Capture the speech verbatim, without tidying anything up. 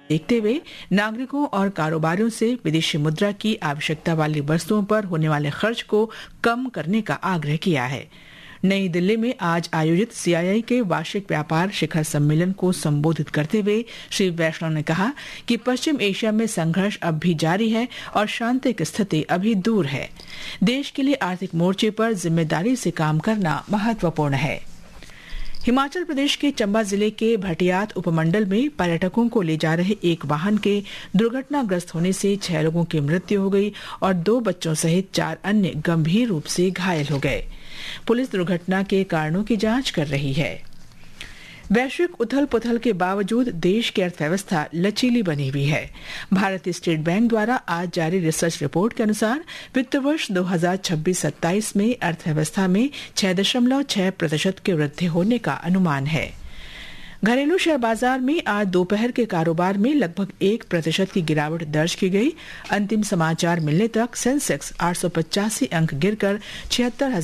देखते हुए नागरिकों और कारोबारियों से विदेशी मुद्रा की आवश्यकता वाली वस्तुओं पर होने वाले खर्च को कम करने का आग्रह किया है। नई दिल्ली में आज आयोजित सी आई आई के वार्षिक व्यापार शिखर सम्मेलन को संबोधित करते हुए श्री वैष्णव ने कहा कि पश्चिम एशिया में संघर्ष अब भी जारी है और शांति की स्थिति अभी दूर है। देश के लिए आर्थिक मोर्चे पर जिम्मेदारी से काम करना महत्वपूर्ण है। हिमाचल प्रदेश के चंबा जिले के भटियात उपमंडल में पर्यटकों को ले जा रहे एक वाहन के दुर्घटनाग्रस्त होने से छह लोगों की मृत्यु हो गई और दो बच्चों सहित चार अन्य गंभीर रूप से घायल हो गए। पुलिस दुर्घटना के कारणों की जांच कर रही है। वैश्विक उथल पुथल के बावजूद देश की अर्थव्यवस्था लचीली बनी हुई है। भारतीय स्टेट बैंक द्वारा आज जारी रिसर्च रिपोर्ट के अनुसार वित्त वर्ष दो हज़ार छब्बीस सत्ताईस में अर्थव्यवस्था में छह दशमलव छह प्रतिशत की वृद्धि होने का अनुमान है। घरेलू शेयर बाजार में आज दोपहर के कारोबार में लगभग एक प्रतिशत की गिरावट दर्ज की गई। अंतिम समाचार मिलने तक सेंसेक्स आठ सौ पचासी अंक गिरकर छिहत्तर